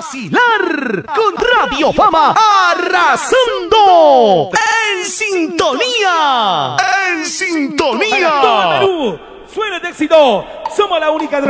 vacilar con Radio Fama arrasando en sintonía. En sintonía. Para todo Perú, suena de éxito. Somos la única